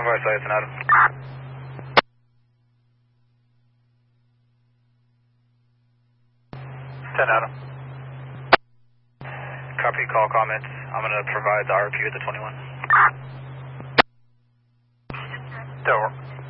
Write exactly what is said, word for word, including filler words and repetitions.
Convoy site, ten Adam. ten Adam. Copy, call comments. I'm going to provide the R P at the twenty-one. Door.